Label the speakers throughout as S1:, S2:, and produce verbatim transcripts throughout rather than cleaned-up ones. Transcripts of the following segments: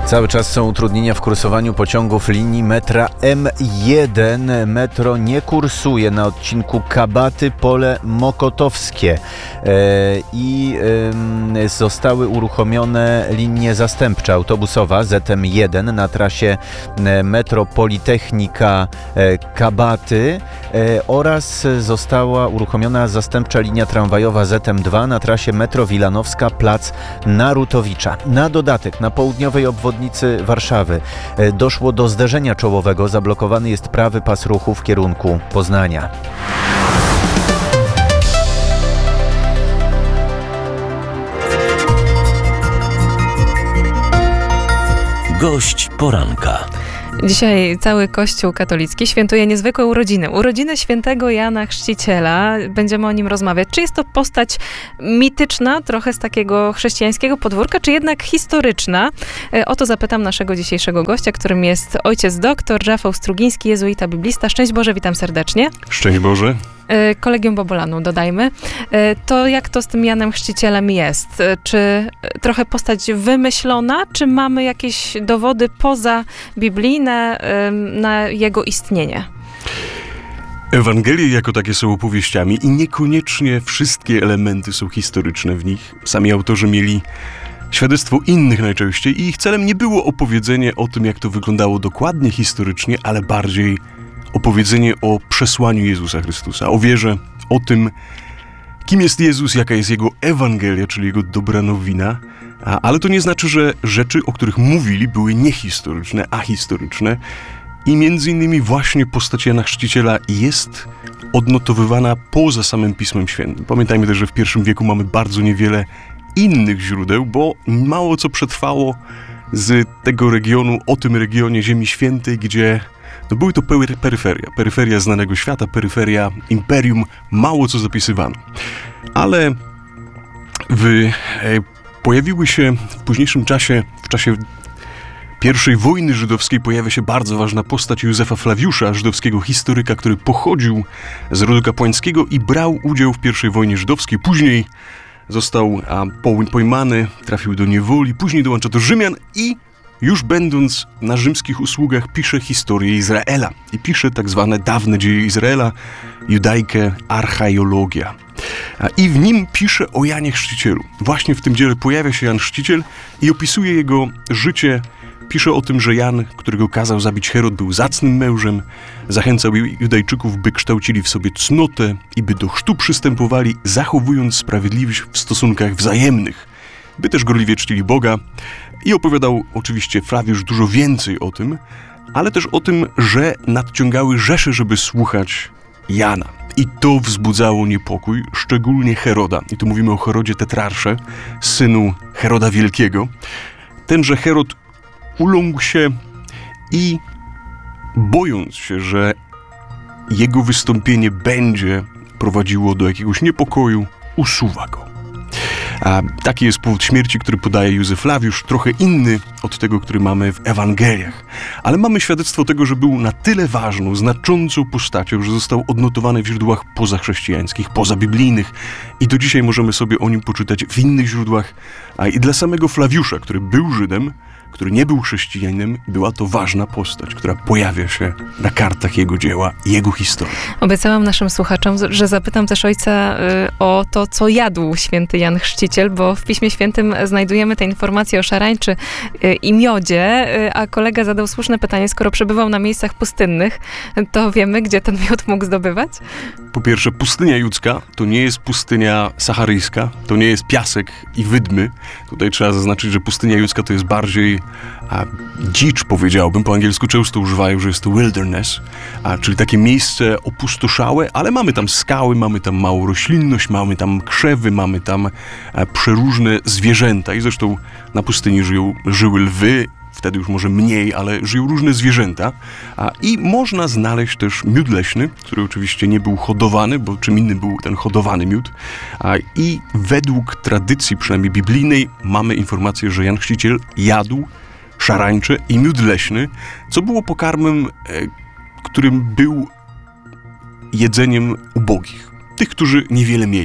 S1: Cały czas są utrudnienia w kursowaniu pociągów linii metra M jeden. Metro nie kursuje na odcinku Kabaty-Pole Mokotowskie e, i e, zostały uruchomione linie zastępcze autobusowa Z M jeden na trasie metro Politechnika e, Kabaty e, oraz została uruchomiona zastępcza linia tramwajowa Z M dwa na trasie metro Wilanowska Plac Narutowicza. Na dodatek na południowej obwodnicy Warszawy doszło do zderzenia czołowego. Zablokowany jest prawy pas ruchu w kierunku Poznania.
S2: Gość poranka.
S3: Dzisiaj cały Kościół katolicki świętuje niezwykłe urodziny. Urodziny świętego Jana Chrzciciela. Będziemy o nim rozmawiać. Czy jest to postać mityczna, trochę z takiego chrześcijańskiego podwórka, czy jednak historyczna? O to zapytam naszego dzisiejszego gościa, którym jest ojciec doktor Rafał Strugiński, jezuita biblista. Szczęść Boże, witam serdecznie.
S4: Szczęść Boże.
S3: Kolegium Babolanu, dodajmy. To jak to z tym Janem Chrzcicielem jest? Czy trochę postać wymyślona, czy mamy jakieś dowody poza biblijne na jego istnienie?
S4: Ewangelie jako takie są opowieściami i niekoniecznie wszystkie elementy są historyczne w nich. Sami autorzy mieli świadectwo innych najczęściej i ich celem nie było opowiedzenie o tym, jak to wyglądało dokładnie historycznie, ale bardziej opowiedzenie o przesłaniu Jezusa Chrystusa, o wierze, o tym, kim jest Jezus, jaka jest Jego Ewangelia, czyli Jego dobra nowina. A, ale to nie znaczy, że rzeczy, o których mówili, były niehistoryczne, ahistoryczne. I między innymi właśnie postać Jana Chrzciciela jest odnotowywana poza samym Pismem Świętym. Pamiętajmy też, że w pierwszym wieku mamy bardzo niewiele innych źródeł, bo mało co przetrwało z tego regionu, o tym regionie Ziemi Świętej, gdzie no były to peryferia, peryferia znanego świata, peryferia imperium, mało co zapisywano. Ale w, e, pojawiły się w późniejszym czasie, w czasie pierwszej wojny żydowskiej pojawia się bardzo ważna postać Józefa Flawiusza, żydowskiego historyka, który pochodził z rodu kapłańskiego i brał udział w pierwszej wojnie żydowskiej. Później został a, pojmany, trafił do niewoli, później dołącza do Rzymian i już będąc na rzymskich usługach pisze historię Izraela i pisze tak zwane dawne dzieje Izraela, judaikę archeologia. I w nim pisze o Janie Chrzcicielu. Właśnie w tym dziele pojawia się Jan Chrzciciel i opisuje jego życie. Pisze o tym, że Jan, którego kazał zabić Herod, był zacnym mężem, zachęcał Judajczyków, by kształcili w sobie cnotę i by do chrztu przystępowali, zachowując sprawiedliwość w stosunkach wzajemnych, by też gorliwie czcili Boga. I opowiadał oczywiście Flawiusz dużo więcej o tym, ale też o tym, że nadciągały rzesze, żeby słuchać Jana. I to wzbudzało niepokój, szczególnie Heroda. I tu mówimy o Herodzie Tetrarsze, synu Heroda Wielkiego. Tenże Herod uląkł się i bojąc się, że jego wystąpienie będzie prowadziło do jakiegoś niepokoju, usuwa go. A taki jest powód śmierci, który podaje Józef Flawiusz, trochę inny od tego, który mamy w Ewangeliach. Ale mamy świadectwo tego, że był na tyle ważną, znaczącą postacią, że został odnotowany w źródłach pozachrześcijańskich, pozabiblijnych i do dzisiaj możemy sobie o nim poczytać w innych źródłach. A i dla samego Flawiusza, który był Żydem, który nie był chrześcijaninem, była to ważna postać, która pojawia się na kartach jego dzieła, jego historii.
S3: Obiecałam naszym słuchaczom, że zapytam też ojca y, o to, co jadł święty Jan Chrzciciel, bo w Piśmie Świętym znajdujemy te informacje o szarańczy y, i miodzie, y, a kolega zadał słuszne pytanie, skoro przebywał na miejscach pustynnych, to wiemy, gdzie ten miód mógł zdobywać?
S4: Po pierwsze, pustynia judzka to nie jest pustynia saharyjska, to nie jest piasek i wydmy. Tutaj trzeba zaznaczyć, że pustynia judzka to jest bardziej a, dzicz, powiedziałbym. Po angielsku często używają, że jest to wilderness, a, czyli takie miejsce opustoszałe, ale mamy tam skały, mamy tam małą roślinność, mamy tam krzewy, mamy tam a, przeróżne zwierzęta i zresztą na pustyni żyją, żyły lwy, wtedy już może mniej, ale żyją różne zwierzęta. A, I można znaleźć też miód leśny, który oczywiście nie był hodowany, bo czym innym był ten hodowany miód. A, I według tradycji, przynajmniej biblijnej, mamy informację, że Jan Chrzciciel jadł szarańcze i miód leśny, co było pokarmem, e, którym był jedzeniem ubogich. Tych, którzy niewiele mieli,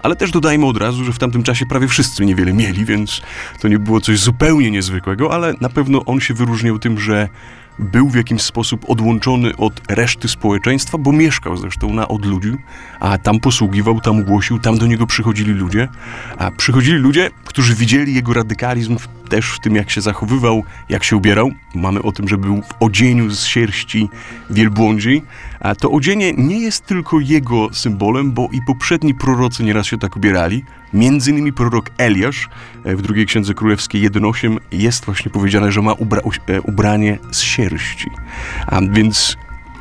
S4: ale też dodajmy od razu, że w tamtym czasie prawie wszyscy niewiele mieli, więc to nie było coś zupełnie niezwykłego, ale na pewno on się wyróżniał tym, że był w jakiś sposób odłączony od reszty społeczeństwa, bo mieszkał zresztą na odludziu, a tam posługiwał, tam głosił, tam do niego przychodzili ludzie, a przychodzili ludzie, którzy widzieli jego radykalizm w, też w tym, jak się zachowywał, jak się ubierał. Mamy o tym, że był w odzieniu z sierści wielbłądziej, a to odzienie nie jest tylko jego symbolem, bo i poprzedni prorocy nieraz się tak ubierali. Między innymi prorok Eliasz w drugiej Księdze Królewskiej jeden osiem jest właśnie powiedziane, że ma ubra- ubranie z sierści. A więc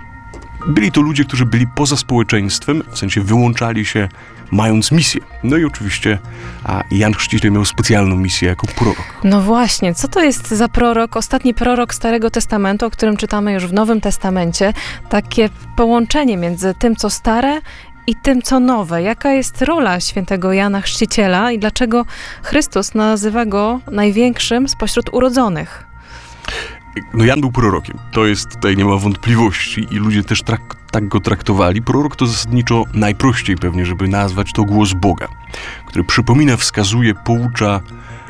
S4: byli to ludzie, którzy byli poza społeczeństwem, w sensie wyłączali się, mając misję. No i oczywiście a Jan Chrzciciel miał specjalną misję jako prorok.
S3: No właśnie, co to jest za prorok, ostatni prorok Starego Testamentu, o którym czytamy już w Nowym Testamencie? Takie połączenie między tym, co stare i tym, co nowe. Jaka jest rola świętego Jana Chrzciciela i dlaczego Chrystus nazywa go największym spośród urodzonych?
S4: No Jan był prorokiem. To jest, tutaj nie ma wątpliwości i ludzie też trak, tak go traktowali. Prorok to zasadniczo najprościej pewnie, żeby nazwać to głos Boga, który przypomina, wskazuje, poucza,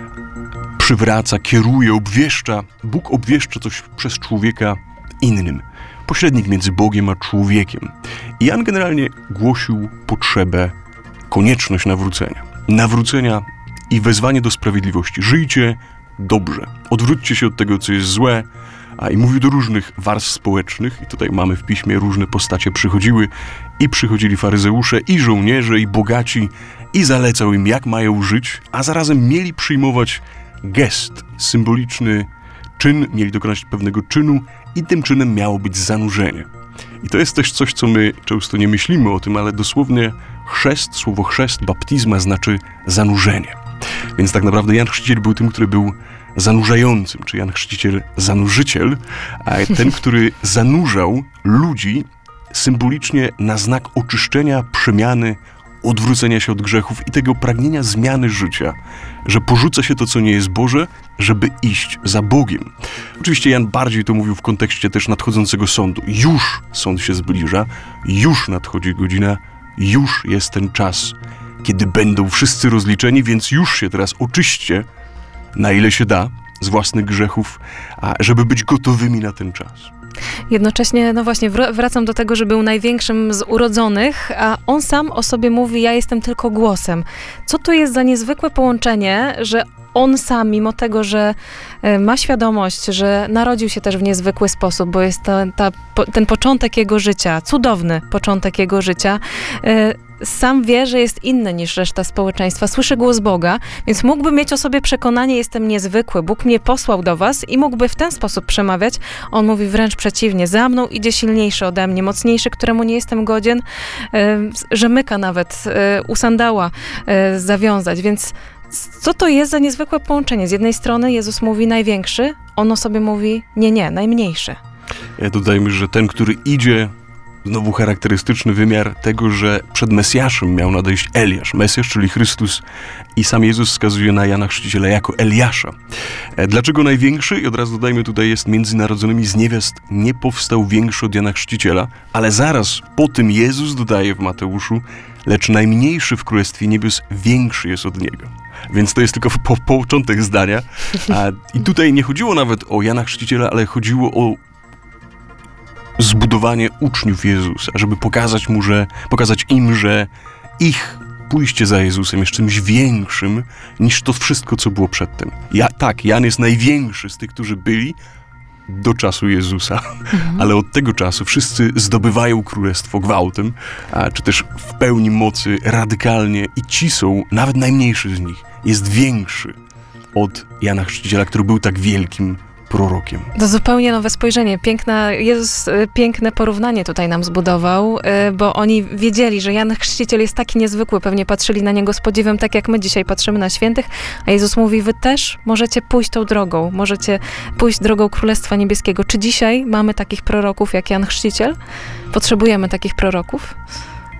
S4: przywraca, kieruje, obwieszcza. Bóg obwieszcza coś przez człowieka innym. Pośrednik między Bogiem a człowiekiem. I Jan generalnie głosił potrzebę, konieczność nawrócenia. Nawrócenia i wezwanie do sprawiedliwości. Żyjcie dobrze. Odwróćcie się od tego, co jest złe. A i mówił do różnych warstw społecznych. I tutaj mamy w piśmie różne postacie przychodziły. I przychodzili faryzeusze, i żołnierze, i bogaci. I zalecał im, jak mają żyć. A zarazem mieli przyjmować gest, symboliczny czyn. Mieli dokonać pewnego czynu. I tym czynem miało być zanurzenie. I to jest też coś, co my często nie myślimy o tym, ale dosłownie chrzest, słowo chrzest, baptizma znaczy zanurzenie. Więc tak naprawdę Jan Chrzciciel był tym, który był zanurzającym, czy Jan Chrzciciel zanurzyciel, a ten, który zanurzał ludzi symbolicznie na znak oczyszczenia, przemiany, odwrócenia się od grzechów i tego pragnienia zmiany życia, że porzuca się to, co nie jest Boże, żeby iść za Bogiem. Oczywiście Jan bardziej to mówił w kontekście też nadchodzącego sądu. Już sąd się zbliża, już nadchodzi godzina, już jest ten czas, kiedy będą wszyscy rozliczeni, więc już się teraz oczyście, na ile się da, z własnych grzechów, a żeby być gotowymi na ten czas.
S3: Jednocześnie, no właśnie, wracam do tego, że był największym z urodzonych, a on sam o sobie mówi, ja jestem tylko głosem. Co to jest za niezwykłe połączenie, że on sam, mimo tego, że ma świadomość, że narodził się też w niezwykły sposób, bo jest to, ta, ten początek jego życia, cudowny początek jego życia, sam wie, że jest inny niż reszta społeczeństwa. Słyszy głos Boga, więc mógłby mieć o sobie przekonanie, jestem niezwykły. Bóg mnie posłał do was i mógłby w ten sposób przemawiać. On mówi wręcz przeciwnie. Za mną idzie silniejszy ode mnie, mocniejszy, któremu nie jestem godzien, rzemyka nawet u sandała zawiązać. Więc co to jest za niezwykłe połączenie? Z jednej strony Jezus mówi największy, on o sobie mówi nie, nie, najmniejszy.
S4: Dodajmy, że ten, który idzie, znowu charakterystyczny wymiar tego, że przed Mesjaszem miał nadejść Eliasz. Mesjasz, czyli Chrystus, i sam Jezus wskazuje na Jana Chrzciciela jako Eliasza. Dlaczego największy? I od razu dodajmy, tutaj jest między narodzonymi z niewiast nie powstał większy od Jana Chrzciciela, ale zaraz po tym Jezus dodaje w Mateuszu, lecz najmniejszy w Królestwie Niebios większy jest od Niego. Więc to jest tylko po, początek zdania. A, I tutaj nie chodziło nawet o Jana Chrzciciela, ale chodziło o zbudowanie uczniów Jezusa, żeby pokazać mu, że, pokazać im, że ich pójście za Jezusem jest czymś większym niż to wszystko, co było przedtem. Ja, tak, Jan jest największy z tych, którzy byli do czasu Jezusa, mhm. ale od tego czasu wszyscy zdobywają królestwo gwałtem, a, czy też w pełni mocy, radykalnie, i ci są, nawet najmniejszy z nich, jest większy od Jana Chrzciciela, który był tak wielkim prorokiem.
S3: To zupełnie nowe spojrzenie. Piękna, Jezus piękne porównanie tutaj nam zbudował, bo oni wiedzieli, że Jan Chrzciciel jest taki niezwykły, pewnie patrzyli na niego z podziwem, tak jak my dzisiaj patrzymy na świętych, a Jezus mówi, wy też możecie pójść tą drogą, możecie pójść drogą Królestwa Niebieskiego. Czy dzisiaj mamy takich proroków jak Jan Chrzciciel? Potrzebujemy takich proroków?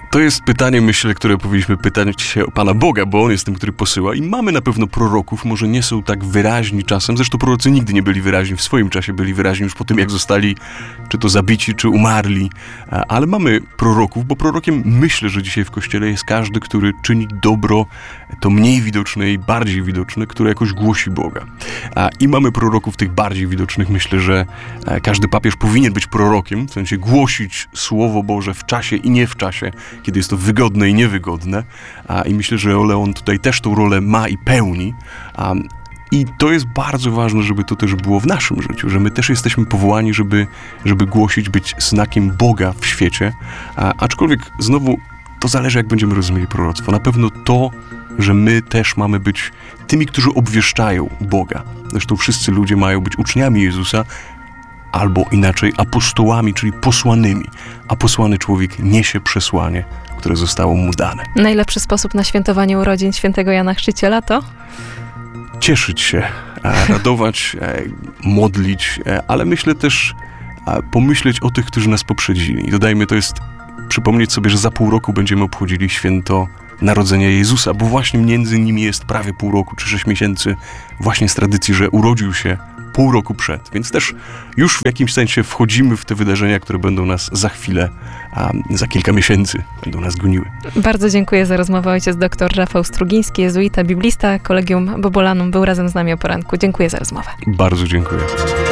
S4: To jest pytanie, myślę, które powinniśmy pytać się o Pana Boga, bo On jest tym, który posyła. I mamy na pewno proroków, może nie są tak wyraźni czasem. Zresztą prorocy nigdy nie byli wyraźni w swoim czasie, byli wyraźni już po tym, jak zostali czy to zabici, czy umarli. Ale mamy proroków, bo prorokiem myślę, że dzisiaj w Kościele jest każdy, który czyni dobro, to mniej widoczne i bardziej widoczne, które jakoś głosi Boga. I mamy proroków tych bardziej widocznych. Myślę, że każdy papież powinien być prorokiem, w sensie głosić Słowo Boże w czasie i nie w czasie, kiedy jest to wygodne i niewygodne. A, I myślę, że Leon tutaj też tą rolę ma i pełni. A, I to jest bardzo ważne, żeby to też było w naszym życiu, że my też jesteśmy powołani, żeby, żeby głosić, być znakiem Boga w świecie. A, aczkolwiek znowu to zależy, jak będziemy rozumieli proroctwo. Na pewno to, że my też mamy być tymi, którzy obwieszczają Boga. Zresztą wszyscy ludzie mają być uczniami Jezusa, albo inaczej apostołami, czyli posłanymi. A posłany człowiek niesie przesłanie, które zostało mu dane.
S3: Najlepszy sposób na świętowanie urodzin świętego Jana Chrzciciela to?
S4: Cieszyć się, radować, modlić, ale myślę też pomyśleć o tych, którzy nas poprzedzili. I dodajmy, to jest przypomnieć sobie, że za pół roku będziemy obchodzili święto Narodzenia Jezusa, bo właśnie między nimi jest prawie pół roku, czy sześć miesięcy właśnie z tradycji, że urodził się pół roku przed. Więc też już w jakimś sensie wchodzimy w te wydarzenia, które będą nas za chwilę, a za kilka miesięcy będą nas goniły.
S3: Bardzo dziękuję za rozmowę. Ojciec dr Rafał Strugiński, jezuita, biblista, Collegium Bobolanum był razem z nami o poranku. Dziękuję za rozmowę.
S4: Bardzo dziękuję.